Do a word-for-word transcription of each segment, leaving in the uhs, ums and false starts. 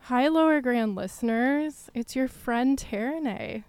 Hi, Lower Grand listeners. It's your friend Taranae.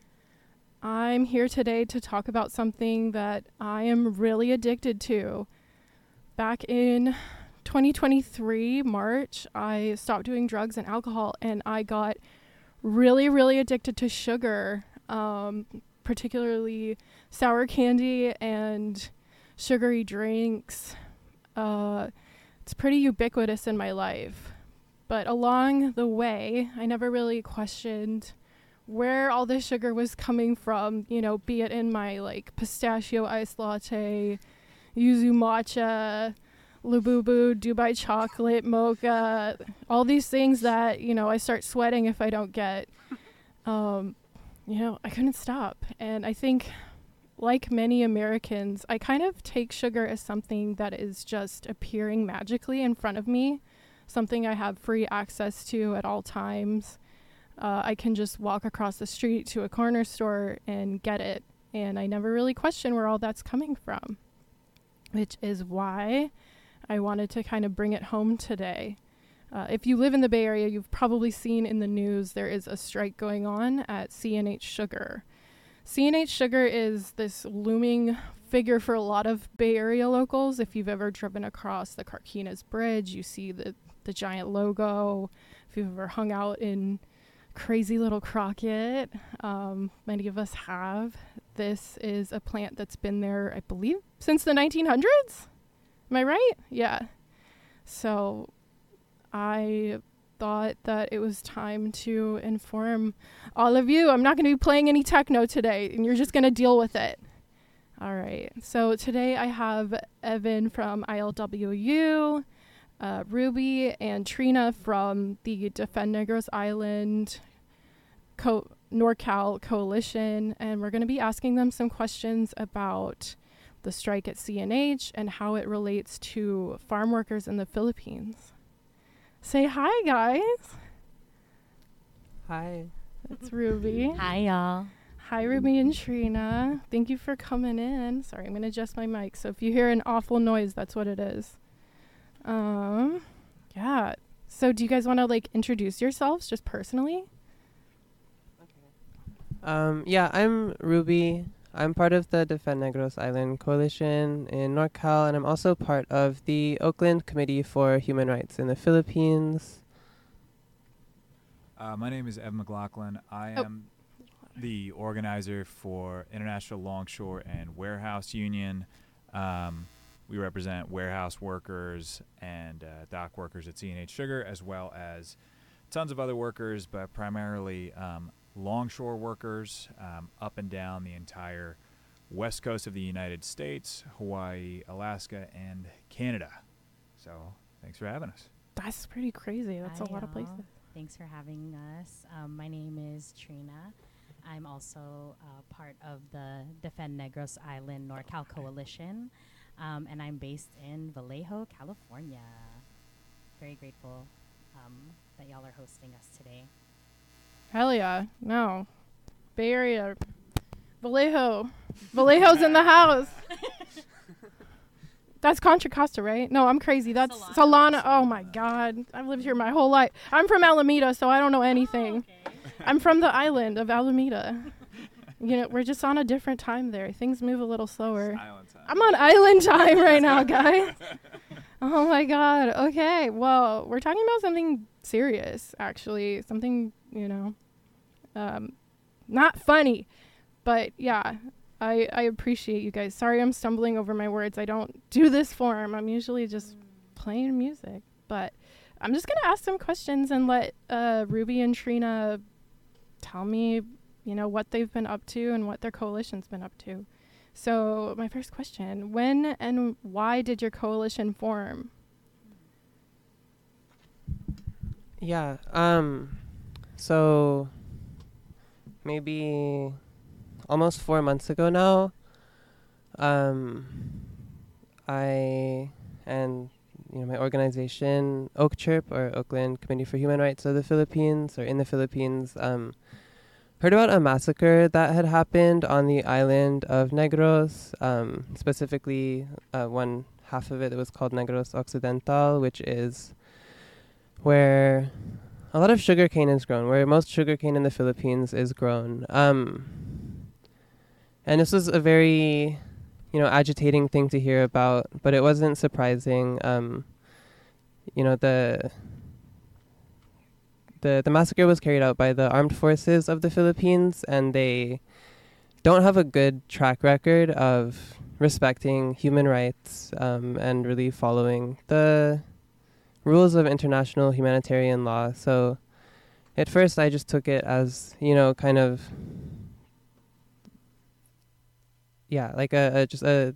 I'm here today to talk about something that I am really addicted to. Back in twenty twenty-three, March, I stopped doing drugs and alcohol, and I got really, really addicted to sugar, um, particularly sour candy and sugary drinks. Uh, it's pretty ubiquitous in my life. But along the way, I never really questioned where all this sugar was coming from, you know, be it in my like pistachio iced latte, yuzu matcha, Labubu, Dubai chocolate, mocha, all these things that, you know, I start sweating if I don't get. Um, you know, I couldn't stop. And I think, like many Americans, I kind of take sugar as something that is just appearing magically in front of me. Something I have free access to at all times. Uh, I can just walk across the street to a corner store and get it. And I never really question where all that's coming from, which is why I wanted to kind of bring it home today. Uh, if you live in the Bay Area, you've probably seen in the news there is a strike going on at C and H Sugar. C and H Sugar is this looming figure for a lot of Bay Area locals. If you've ever driven across the Carquinez Bridge, you see the the giant logo. If you've ever hung out in crazy little Crockett, um, many of us have. This is a plant that's been there, I believe, since the nineteen hundreds. Am I right? Yeah. So I thought that it was time to inform all of you. I'm not going to be playing any techno today, and you're just going to deal with it. All right. So today I have Evan from I L W U, Uh, Ruby and Trina from the Defend Negros Island Co- NorCal Coalition, and we're going to be asking them some questions about the strike at C and H and how it relates to farm workers in the Philippines. Say hi, guys. Hi. That's Ruby. Hi, y'all. Hi, Ruby and Trina. Thank you for coming in. Sorry, I'm going to adjust my mic, so if you hear an awful noise, that's what it is. Um, yeah. So do you guys want to like introduce yourselves just personally? Um, yeah, I'm Ruby. I'm part of the Defend Negros Island Coalition in NorCal, and I'm also part of the Oakland Committee for Human Rights in the Philippines. Uh, my name is Evan McLaughlin. I Oh. am the organizer for International Longshore and Warehouse Union. Um, We represent warehouse workers and uh, dock workers at C and H Sugar, as well as tons of other workers, but primarily um, longshore workers um, up and down the entire west coast of the United States, Hawaii, Alaska, and Canada. So thanks for having us. That's pretty crazy. That's Hi, a lot of y'all. places. Thanks for having us. Um, my name is Trina. I'm also uh, part of the Defend Negros Island NorCal Coalition, um, and I'm based in Vallejo, California. Very grateful um, that y'all are hosting us today. Hell yeah. No. Bay Area. Vallejo. Vallejo's in the house. That's Contra Costa, right? No, I'm crazy. That's Solana. Solana. Oh, my God. I've lived here my whole life. I'm from Alameda, so I don't know anything. Oh, okay. I'm from the island of Alameda. You know, we're just on a different time there. Things move a little slower. Island time. I'm on island time right now, guys. Oh, my God. Okay. Well, we're talking about something serious, actually. Something, you know, um, not funny. But, yeah, I, I appreciate you guys. Sorry I'm stumbling over my words. I don't do this form. I'm usually just playing music. But I'm just going to ask some questions and let uh, Ruby and Trina tell me, you know, what they've been up to and what their coalition's been up to. So my first question, when and why did your coalition form? Yeah, um, so maybe almost four months ago now, um, I and you know my organization Oak Chirp, or Oakland Committee for Human Rights of the Philippines, or in the Philippines, um, heard about a massacre that had happened on the island of Negros, um, specifically uh, one half of it that was called Negros Occidental, which is where a lot of sugarcane is grown, where most sugarcane in the Philippines is grown. Um, and this was a very, you know, agitating thing to hear about, but it wasn't surprising. Um, you know, the the the massacre was carried out by the armed forces of the Philippines, and they don't have a good track record of respecting human rights um, and really following the rules of international humanitarian law. So at first I just took it as, you know, kind of, yeah, like a, a just a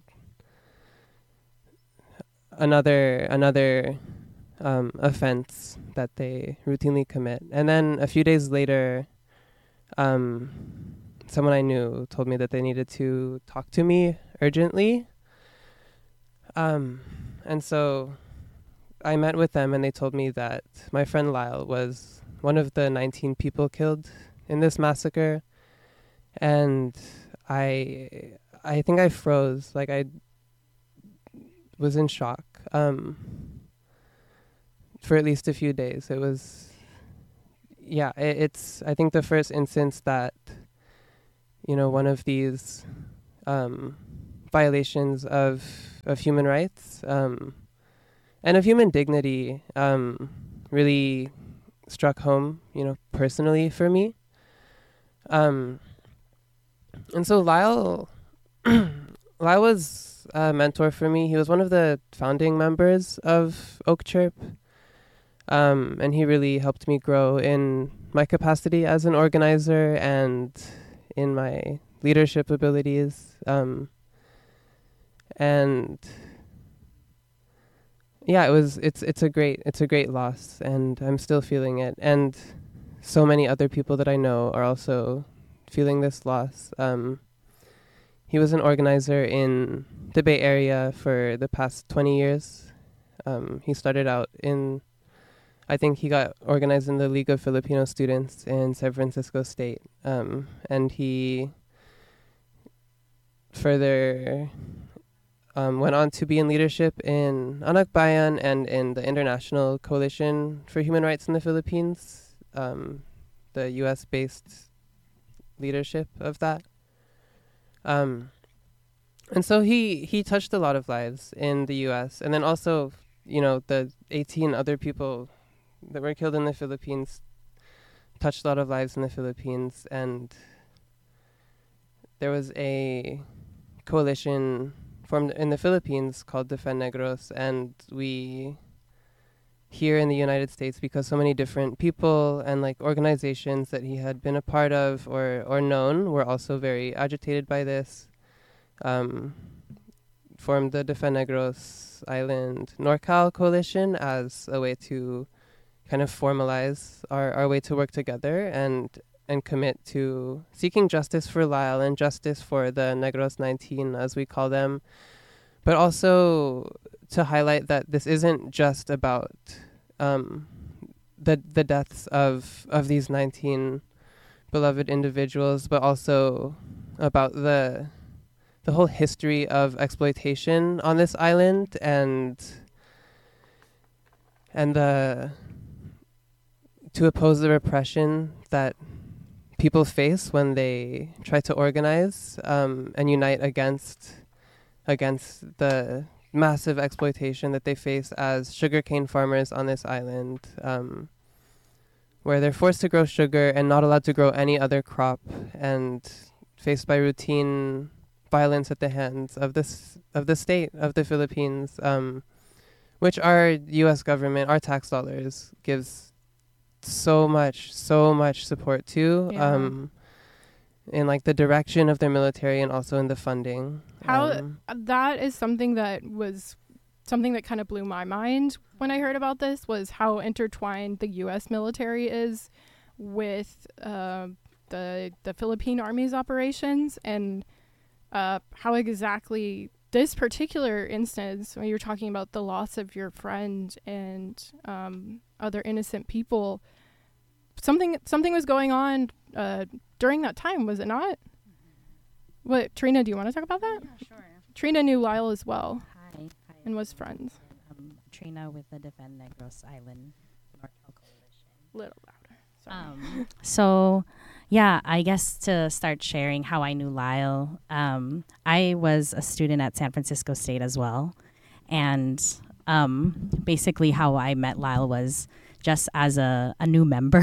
another another um, offense that they routinely commit. And then a few days later, um, someone I knew told me that they needed to talk to me urgently. Um, and so I met with them, and they told me that my friend Lyle was one of the nineteen people killed in this massacre. And I I think I froze, like I was in shock um, for at least a few days. It was, yeah, it, it's, I think the first instance that, you know, one of these um, violations of of human rights um, and of human dignity um, really struck home, you know, personally for me. Um, and so Lyle, Lyle was a mentor for me. He was one of the founding members of Oak Chirp, um, and he really helped me grow in my capacity as an organizer and in my leadership abilities. Um, and yeah, it was, it's, it's a great, it's a great loss, and I'm still feeling it. And so many other people that I know are also feeling this loss. Um, he was an organizer in the Bay Area for the past twenty years. Um, he started out in, I think he got organized in the League of Filipino Students in San Francisco State. Um, and he further um, went on to be in leadership in Anak Bayan and in the International Coalition for Human Rights in the Philippines, um, the U S-based leadership of that. Um, and so he, he touched a lot of lives in the U S, and then also, you know, the eighteen other people that were killed in the Philippines touched a lot of lives in the Philippines. And there was a coalition formed in the Philippines called Defend Negros, and we here in the United States, because so many different people and like organizations that he had been a part of or or known were also very agitated by this, um, formed the Defend Negros Island NorCal Coalition as a way to kind of formalize our, our way to work together and and commit to seeking justice for Lyle and justice for the Negros nineteen, as we call them, but also to highlight that this isn't just about um, the the deaths of of these nineteen beloved individuals, but also about the the whole history of exploitation on this island and and the to oppose the repression that people face when they try to organize um, and unite against against the massive exploitation that they face as sugarcane farmers on this island, um, where they're forced to grow sugar and not allowed to grow any other crop, and faced by routine violence at the hands of this of the state of the Philippines, um, which our U S government, our tax dollars, gives so much, so much support to. Yeah. Um, in like the direction of their military and also in the funding. How Um, that is something that was something that kind of blew my mind when I heard about this, was how intertwined the U S military is with uh, the the Philippine Army's operations, and uh, how exactly this particular instance, when you're talking about the loss of your friend and um, other innocent people, something something was going on uh, during that time, was it not? What, Trina, do you want to talk about that? Yeah, sure. Trina knew Lyle as well Hi. Hi. and was friends. Um, Trina with the Defend Negros Island NorCal Coalition. Little back. Sorry. Um, so, yeah, I guess to start sharing how I knew Lyle, um, I was a student at San Francisco State as well. And um, basically how I met Lyle was just as a, a new member.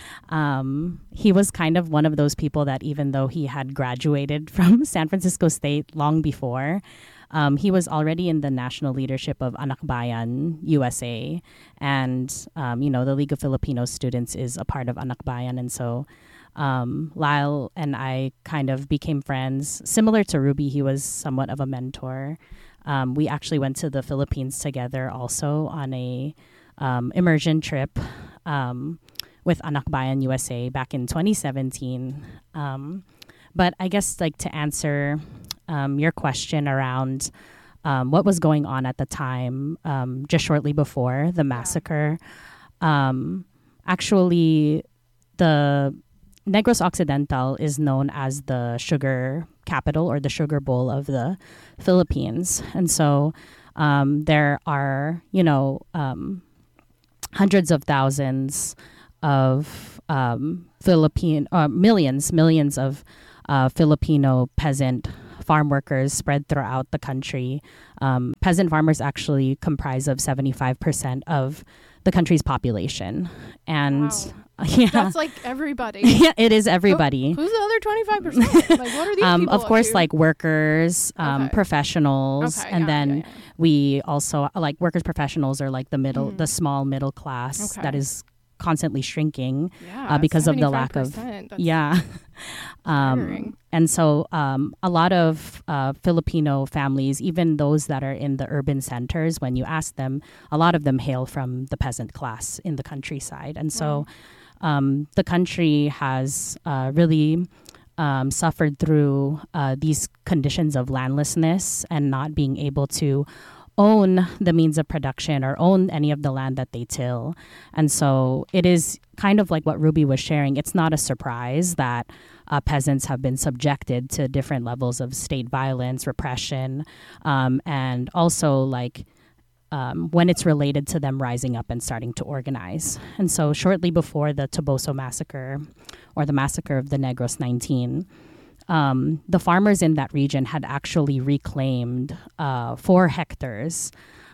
um, he was kind of one of those people that even though he had graduated from San Francisco State long before, um, he was already in the national leadership of Anak Bayan U S A. And, um, you know, the League of Filipino Students is a part of Anak Bayan. And so um, Lyle and I kind of became friends. Similar to Ruby, he was somewhat of a mentor. Um, we actually went to the Philippines together also on a um, immersion trip um, with Anak Bayan U S A back in twenty seventeen. Um, but I guess like to answer um, your question around um, what was going on at the time, um, just shortly before the massacre, um, actually the Negros Occidental is known as the sugar capital or the sugar bowl of the Philippines. And so um, there are, you know, um, hundreds of thousands of um, Philippine, uh, millions, millions of uh, Filipino peasant farm workers spread throughout the country. Um, peasant farmers actually comprise of seventy-five percent of the country's population. And Wow. yeah, That's like everybody. yeah, it is everybody. Who's the other twenty-five percent? Like, what are these Um, people of course, up to? like workers, um, Okay. professionals, Okay, and yeah, then yeah, yeah. we also like workers professionals are like the middle, Mhm. the small middle class that Okay. is constantly shrinking. Yeah, because of the lack of- seventy-five percent. That's yeah. um, staggering. and so um, a lot of uh, Filipino families, even those that are in the urban centers, when you ask them, a lot of them hail from the peasant class in the countryside. And so um, the country has uh, really um, suffered through uh, these conditions of landlessness and not being able to own the means of production or own any of the land that they till. And so it is kind of like what Ruby was sharing. It's not a surprise that uh, peasants have been subjected to different levels of state violence, repression, um, and also like um, when it's related to them rising up and starting to organize. And so shortly before the Toboso massacre or the massacre of the Negros nineteen, Um, the farmers in that region had actually reclaimed uh, four hectares,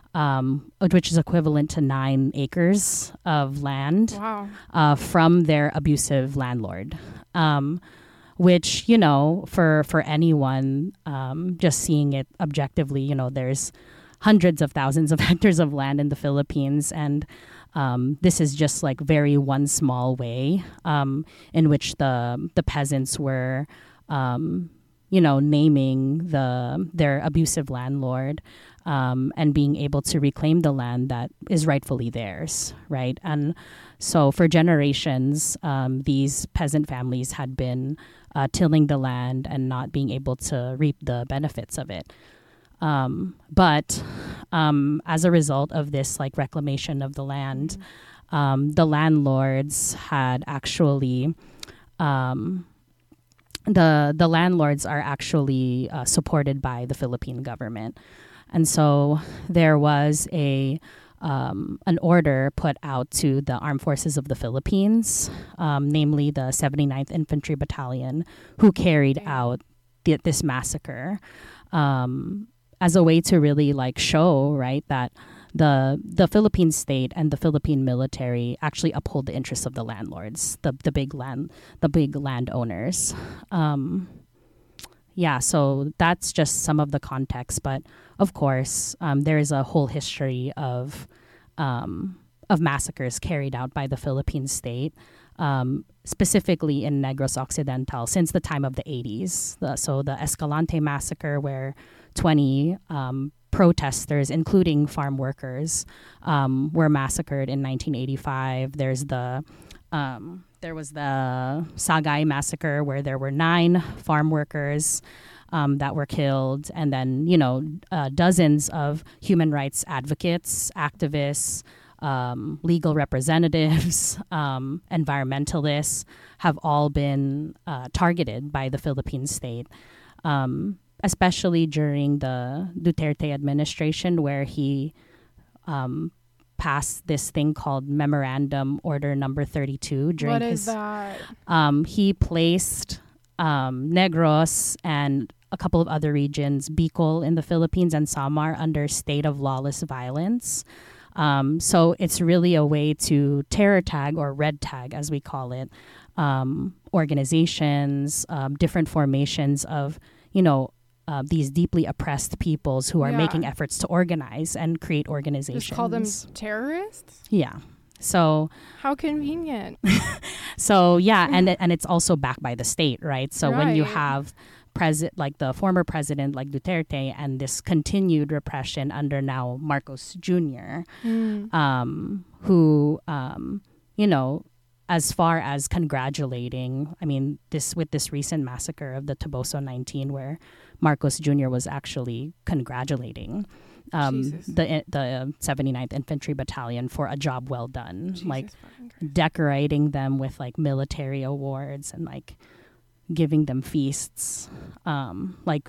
um, which is equivalent to nine acres of land Wow. uh, from their abusive landlord. Um, which, you know, for, for anyone um, just seeing it objectively, you know, there's hundreds of thousands of hectares of land in the Philippines. And um, this is just like very one small way um, in which the the peasants were Um, you know, naming the their abusive landlord um, and being able to reclaim the land that is rightfully theirs, right? And so for generations, um, these peasant families had been uh, tilling the land and not being able to reap the benefits of it. Um, but um, as a result of this, like reclamation of the land, um, the landlords had actually. Um, the the landlords are actually uh, supported by the Philippine government, and so there was a um, an order put out to the armed forces of the Philippines, um, namely the seventy-ninth Infantry Battalion, who carried out th- this massacre, um, as a way to really like show right that the the Philippine state and the Philippine military actually uphold the interests of the landlords, the the big land, the big landowners. Um, yeah, so that's just some of the context, but of course, um, there is a whole history of um, of massacres carried out by the Philippine state, um, specifically in Negros Occidental since the time of the eighties. The, so the Escalante massacre, where twenty um, protesters, including farm workers, um, were massacred in nineteen eighty-five. There's the um, there was the Sagay massacre, where there were nine farm workers um, that were killed, and then you know uh, dozens of human rights advocates, activists, um, legal representatives, um, environmentalists have all been uh, targeted by the Philippine state. Um, especially during the Duterte administration, where he um, passed this thing called Memorandum Order Number thirty-two during What his. is that? Um, he placed um, Negros and a couple of other regions, Bicol in the Philippines and Samar, under state of lawless violence. Um, so it's really a way to terror tag, or red tag as we call it, um, organizations, um, different formations of, you know, uh, these deeply oppressed peoples who are Yeah. making efforts to organize and create organizations. Just call them terrorists? Yeah. So How convenient. So yeah, and it, and it's also backed by the state, right? So when you Right. have president like the former president like Duterte and this continued repression under now Marcos Junior, Mm. um, who um, you know, as far as congratulating, I mean, this with this recent massacre of the Toboso nineteen, where Marcos Junior was actually congratulating um, Jesus. the the seventy-ninth Infantry Battalion for a job well done, Jesus like fucking Christ. decorating them with like military awards and like giving them feasts, um, like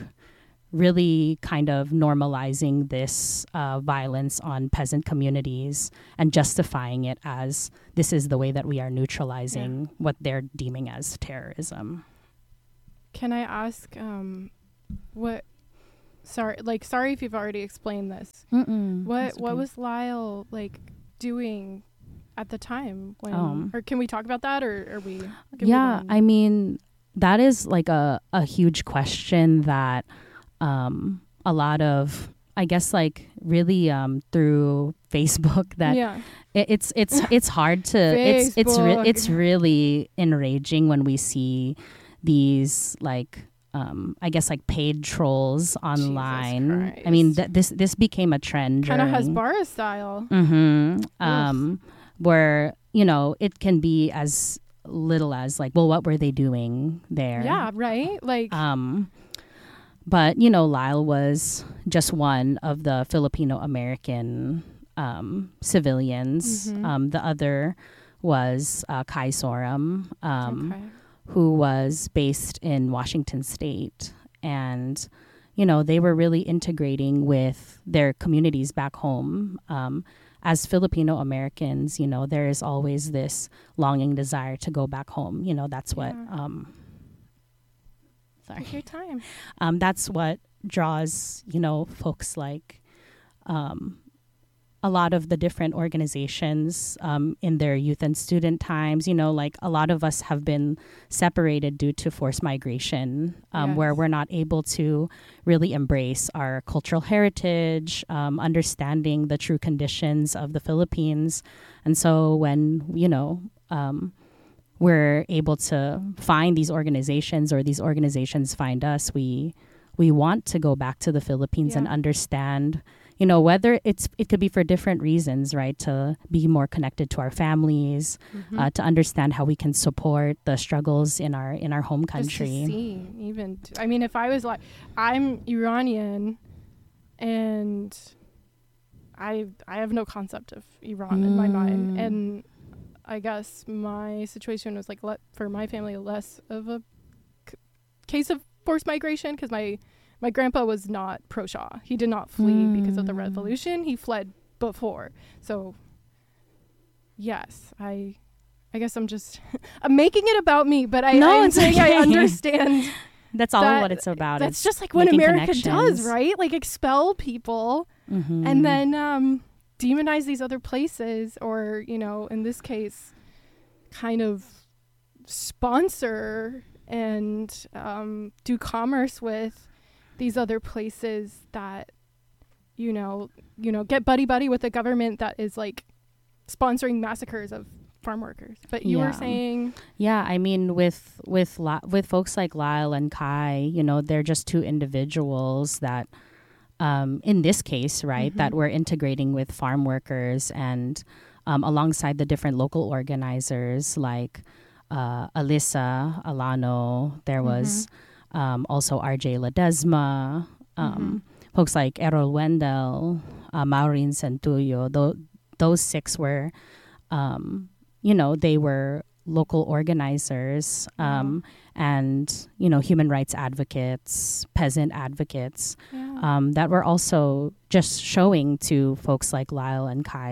really kind of normalizing this uh, violence on peasant communities and justifying it as this is the way that we are neutralizing what they're deeming as terrorism. Can I ask um what sorry like sorry if you've already explained this. Mm-mm, What that's what okay. was Lyle like doing at the time when Um, or can we talk about that, or are we can we Yeah, move on? I mean, that is like a, a huge question that um, a lot of, I guess, like really um, through Facebook that yeah. it, it's it's it's hard to it's it's re- Facebook. it's really enraging when we see these like um, I guess like paid trolls online. I mean, Christ. th- this this became a trend. Kind of during- Hasbara style. Mm-hmm. Um, where, you know, it can be as little as like, well, what were they doing there? Yeah, right? Like Um, but, you know, Lyle was just one of the Filipino American um, civilians. Mhm. Um, the other was uh, Kai Sorum, um, okay. who was based in Washington State. And, you know, they were really integrating with their communities back home. Um, as Filipino Americans, you know, there is always this longing desire to go back home. You know, that's what, Yeah. um, sorry, Take your time. um, that's what draws, you know, folks like um, a lot of the different organizations um, in their youth and student times. You know, like a lot of us have been separated due to forced migration, um, where Yes. we're not able to really embrace our cultural heritage, um, understanding the true conditions of the Philippines. And so when, you know, um, we're able to find these organizations, or these organizations find us, we we want to go back to the Philippines and Yeah. understand, you know, whether it's it could be for different reasons, right? To be more connected to our families, Mhm. uh, to understand how we can support the struggles in our in our home Just to country. see, even t- I mean, if I was like, I'm Iranian, and I I have no concept of Iran in my mind, Mm. and I guess my situation was like le- for my family less of a c- case of forced migration, because my my grandpa was not pro Shah. He did not flee because of the Mm. revolution. He fled before. So yes, I I guess I'm just I'm making it about me, but I, No, I'm it's saying I okay. understand. That's all that- what it's about. That's It's just like what making America does, connections. right? Like expel people Mhm. and then um, demonize these other places, or, you know, in this case, kind of sponsor and um, do commerce with these other places that, you know, you know, get buddy buddy with a government that is like sponsoring massacres of farm workers. But you Yeah. were saying, Yeah, I mean, with with Li- with folks like Lyle and Kai, you know, they're just two individuals that, um, in this case, right, that Mhm. we're integrating with farm workers and um, alongside the different local organizers like uh, Alyssa Alano. There was um, also R J Ledesma, um, folks like Errol Wendell, uh, Maureen Centullo. Tho- those six were. Um, you know, they were local organizers um, and, you know, human rights advocates, peasant advocates yeah. um, that were also just showing to folks like Lyle and Kai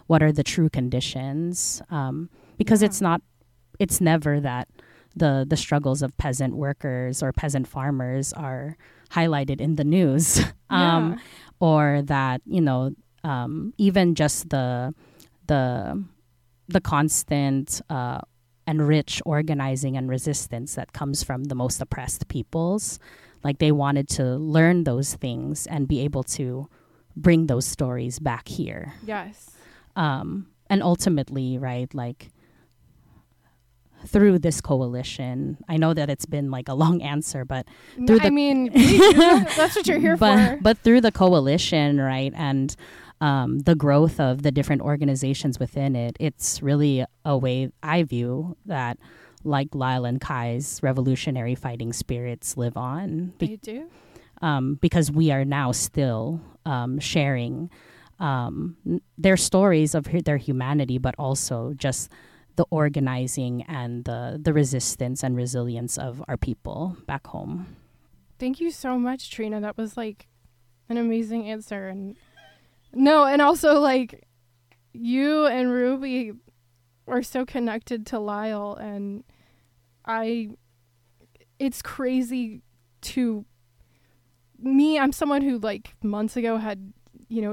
what are the true conditions, um, because Yeah. it's not, it's never that the the struggles of peasant workers or peasant farmers are highlighted in the news, um, Yeah. or that, you know, um, even just the the the constant uh, and rich organizing and resistance that comes from the most oppressed peoples. Like they wanted to learn those things and be able to bring those stories back here. Yes. Um, and ultimately, right, like through this coalition, I know that it's been like a long answer, but N- through I the mean, please, that's what you're here but, for. But through the coalition, right, and um, the growth of the different organizations within it, it's really a way I view that, like Lyle and Kai's revolutionary fighting spirits live on. Be- They do. um, because we are now still um, sharing um, n- their stories of hu- their humanity, but also just the organizing and the, the resistance and resilience of our people back home. Thank you so much, Trina. That was like an amazing answer. And no, and also like you and Ruby are so connected to Lyle, and I, it's crazy to me. I'm someone who like months ago had